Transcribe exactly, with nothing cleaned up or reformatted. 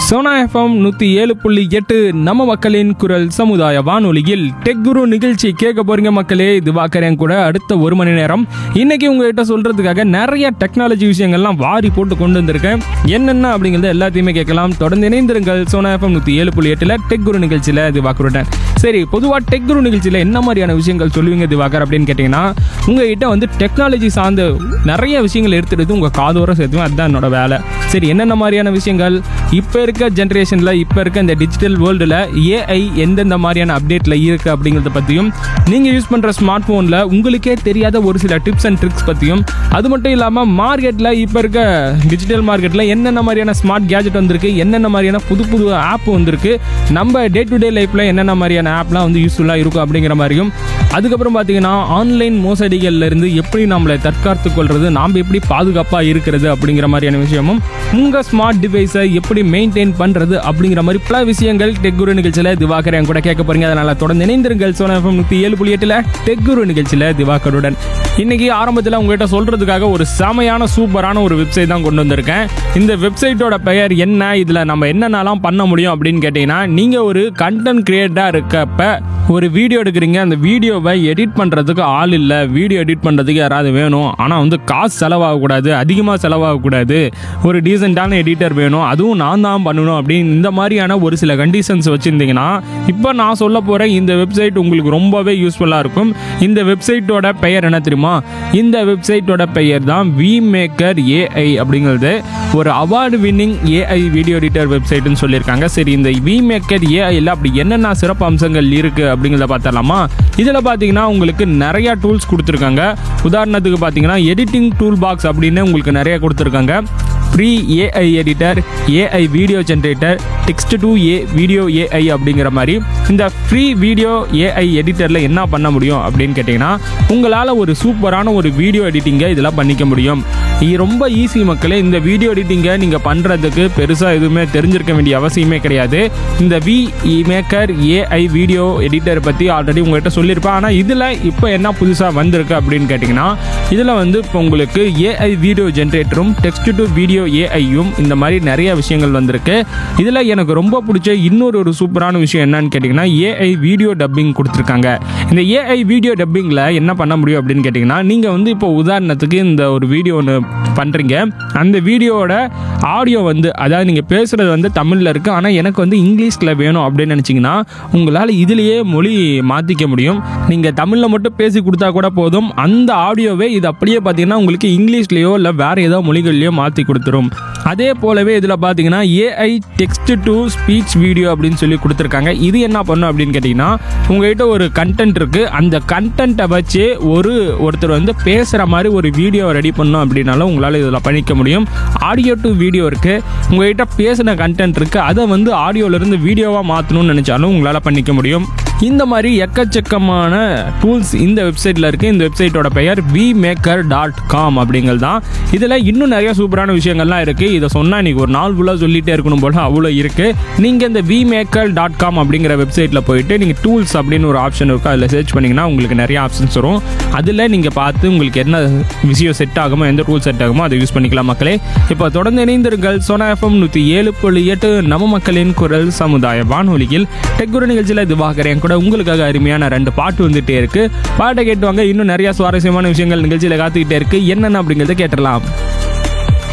Sona FM நூற்றி ஏழு புள்ளி எட்டு நம்ம மக்களின் குரல் சமுதாய வானொலியில் டெக் குரு நிகழ்ச்சி கேட்க போறீங்க மக்களே. திவாகரன் கூட அடுத்த ஒரு மணி நேரம் இன்னைக்கு உங்ககிட்ட சொல்றதுக்காக நிறைய டெக்னாலஜி விஷயங்கள்லாம் வாரி போட்டு கொண்டு வந்திருக்கேன். என்னென்ன அப்படிங்கிறத எல்லாத்தையுமே கேட்கலாம். தொடர்ந்து இணைந்திருங்கள் சோனா எஃப்எம் நூற்றி ஏழு புள்ளி எட்டுல டெக் குரு நிகழ்ச்சியில் திவாகருடன். சரி, பொதுவாக டெக் குரு நிகழ்ச்சியில் என்ன மாதிரியான விஷயங்கள் சொல்லுவீங்க திவாகர் அப்படின்னு கேட்டிங்கன்னா, உங்ககிட்ட வந்து டெக்னாலஜி சார்ந்த நிறைய விஷயங்கள் எடுத்துகிட்டு உங்கள் காதோர சேர்த்துவேன். அதுதான் என்னோட வேலை. சரி, என்னென்ன மாதிரியான விஷயங்கள் இப்போ இருக்க ஜென்ரேஷனில், இப்போ இருக்க இந்த டிஜிட்டல் வேர்ல்டில் ஏஐ எந்தெந்த மாதிரியான அப்டேட்டில் இருக்குது அப்படிங்கிறத பற்றியும், நீங்கள் யூஸ் பண்ணுற ஸ்மார்ட் ஃபோனில் உங்களுக்கே தெரியாத ஒரு சில டிப்ஸ் அண்ட் ட்ரிக்ஸ் பற்றியும், அது மட்டும் இல்லாமல் மார்க்கெட்டில் இப்போ இருக்க டிஜிட்டல் மார்க்கெட்டில் என்னென்ன மாதிரியான ஸ்மார்ட் கேஜெட் வந்திருக்கு, என்னென்ன மாதிரியான புது புது ஆப் வந்திருக்கு, நம்ம டே டு டே லைஃப்பில் என்னென்ன மாதிரியான ஆப்லாம் வந்து யூஸ்ஃபுல்லாக இருக்கும் அப்படிங்கிற மாதிரியும், அதுக்கப்புறம் பார்த்தீங்கன்னா ஆன்லைன் மோசடிகள்லேருந்து எப்படி நம்மளை தற்காத்து கொள்வது, நாம் எப்படி பாதுகாப்பாக இருக்கிறது அப்படிங்கிற மாதிரியான விஷயமும், உங்கள் ஸ்மார்ட் டிவைஸை எப்படி மெயின்டைன் பண்ணுறது அப்படிங்கிற மாதிரி பல விஷயங்கள் டெக் குரு நிகழ்ச்சியில் திவாகரன் கூட கேட்க போறீங்க. அதனால் தொடர்ந்து இணைந்திருங்கள் சோனா எஃப்எம் நூற்றி ஏழு புள்ளி எட்டில் டெக் குரு நிகழ்ச்சியில் திவாகருடன். இன்னைக்கு ஆரம்பத்தில் உங்ககிட்ட சொல்றதுக்காக ஒரு செமையான சூப்பரான ஒரு வெப்சைட் தான் கொண்டு வந்திருக்கேன். இந்த வெப்சைட்டோட பெயர் என்ன, இதில் நம்ம என்னென்னலாம் பண்ண முடியும் அப்படின்னு கேட்டிங்கன்னா, நீங்கள் ஒரு கண்டென்ட் கிரியேட்டராக இருக்கப்ப ஒரு வீடியோ எடுக்கிறீங்க, அந்த வீடியோவை எடிட் பண்ணுறதுக்கு ஆள் இல்லை, வீடியோ எடிட் பண்ணுறதுக்கு யாராவது வேணும், ஆனால் வந்து காசு செலவாகக்கூடாது, அதிகமாக செலவாகக்கூடாது, ஒரு டீசெண்டான எடிட்டர் வேணும், அதுவும் நான் தான் பண்ணணும் அப்படின்னு இந்த மாதிரியான ஒரு சில கண்டிஷன்ஸ் வச்சுருந்தீங்கன்னா, இப்போ நான் சொல்ல போகிற இந்த வெப்சைட் உங்களுக்கு ரொம்பவே யூஸ்ஃபுல்லாக இருக்கும். இந்த வெப்சைட்டோட பெயர் என்ன தெரியுமா? இந்த வெப்சைட்டோட பெயர் தான் வி மேக்கர் ஏஐ அப்படிங்கிறது. ஒரு award winning AI video editor வெப்சைட்னு சொல்லியிருக்காங்க. சரி, இந்த வி மேக்கர் ஏஐயில் அப்படி என்னென்ன சிறப்பு அம்சங்கள் இருக்குது அப்படிங்கிறத பார்த்தலாமா? இதில் பார்த்தீங்கன்னா உங்களுக்கு நிறையா டூல்ஸ் கொடுத்துருக்காங்க. உதாரணத்துக்கு பார்த்தீங்கன்னா எடிட்டிங் டூல் பாக்ஸ் அப்படின்னு உங்களுக்கு நிறைய கொடுத்துருக்காங்க. Free AI editor, AI video generator, text to A video AI அப்படிங்கிற மாதிரி இந்த ஃப்ரீ வீடியோ ஏஐ எடிட்டரில் என்ன பண்ண முடியும் அப்படின்னு கேட்டிங்கன்னா, உங்களால் ஒரு சூப்பரான ஒரு வீடியோ எடிட்டிங்கை இதில் பண்ணிக்க முடியும். இது ரொம்ப ஈஸி மக்களே. இந்த வீடியோ எடிட்டிங்கை நீங்கள் பண்ணுறதுக்கு பெருசாக எதுவுமே தெரிஞ்சிருக்க வேண்டிய அவசியமே கிடையாது. இந்த we maker AI video editor பற்றி ஆல்ரெடி உங்கள்கிட்ட சொல்லியிருப்பேன். ஆனால் இதில் இப்போ என்ன புதுசாக வந்திருக்கு அப்படின்னு கேட்டிங்கன்னா, இதில் வந்து இப்போ உங்களுக்கு AI video ஜென்ரேட்டரும் text to video ஏஐயும் இந்த மாதிரி நிறைய விஷயங்கள் வந்திருக்கு. இதில் எனக்கு ரொம்ப பிடிச்ச இன்னொரு ஒரு சூப்பரான விஷயம் என்னன்னு கேட்டிங்கன்னா, ஏஐ வீடியோ டப்பிங் கொடுத்துருக்காங்க. இந்த ஏஐ வீடியோ டப்பிங்கில் என்ன பண்ண முடியும் அப்படின்னு கேட்டிங்கன்னா, நீங்கள் வந்து இப்போ உதாரணத்துக்கு இந்த ஒரு வீடியோ ஒன்று பண்ணுறீங்க, அந்த வீடியோவோட ஆடியோ வந்து, அதாவது நீங்கள் பேசுகிறது வந்து தமிழில் இருக்குது, ஆனால் எனக்கு வந்து இங்கிலீஷில் வேணும் அப்படின்னு நினச்சிங்கன்னா, உங்களால் இதிலேயே மொழி மாற்றிக்க முடியும். நீங்கள் தமிழில் மட்டும் பேசி கொடுத்தா கூட போதும், அந்த ஆடியோவே இது அப்படியே பார்த்தீங்கன்னா உங்களுக்கு இங்கிலீஷ்லேயோ இல்லை வேறு ஏதோ மொழிகள்லையோ மாற்றி கொடுத்துரும். அதே போலவே இதில் பார்த்தீங்கன்னா AI text to speech video அப்படின்னு சொல்லி கொடுத்துருக்காங்க. இது என்ன பண்ணும் அப்படின்னு கேட்டிங்கன்னா, உங்கள்கிட்ட ஒரு கண்டென்ட் இருக்குது, அந்த கண்டென்ட்டை வச்சு ஒரு ஒருத்தர் வந்து பேசுகிற மாதிரி ஒரு வீடியோ ரெடி பண்ணோம் அப்படின்னாலும் உங்களால் இதில் பண்ணிக்க முடியும். ஆடியோ டு வீடியோ இருக்குது, உங்கள்கிட்ட பேசின கண்டென்ட் இருக்குது, அதை வந்து ஆடியோவிலேருந்து வீடியோவாக மாற்றணும்னு நினச்சாலும் உங்களால் பண்ணிக்க முடியும். இந்த மாதிரி எக்கச்சக்கமான டூல்ஸ் இந்த வெப்சைட்டில் இருக்குது. இந்த வெப்சைட்டோட பெயர் வி மேக்கர் டாட் காம் அப்படிங்கிறது தான். இதில் இன்னும் நிறைய சூப்பரான விஷயங்கள்லாம் இருக்குது. இதை சொன்னால் இன்றைக்கி ஒரு நாள் ஃபுல்லாக சொல்லிகிட்டே இருக்கணும் போல் அவ்வளோ இருக்குது. நீங்கள் இந்த வி மேக்கர் டாட் காம் அப்படிங்கிற வெப்சைட்டில் போயிட்டு நீங்கள் டூல்ஸ் அப்படின்னு ஒரு ஆப்ஷன் இருக்கும், அதில் சர்ச் பண்ணிங்கன்னா உங்களுக்கு நிறைய ஆப்ஷன்ஸ் வரும். அதில் நீங்கள் பார்த்து உங்களுக்கு என்ன விஷயம் செட் ஆகுமோ, எந்த டூல் செட் ஆகுமோ அதை யூஸ் பண்ணிக்கலாம் மக்களே. இப்போ தொடர்ந்து இணைந்திருங்கள் சோனா எஃப்எம் நூற்றி ஏழு புள்ளி எட்டு நம்ம மக்களின் குரல் சமுதாய வானொலியில் டெக் குரு நிகழ்ச்சியில் திவாகரன் கூட உங்களுக்காக அருமையான ரெண்டு பாட்டு வந்துட்டே இருக்கு. பாட்டை கேட்டுவாங்க. இன்னும் நிறைய சுவாரஸ்யமான விஷயங்கள் நிகழ்ச்சியில் காத்துக்கிட்டே இருக்கு. என்னென்ன அப்படிங்கிறத கேட்டுடலாம்.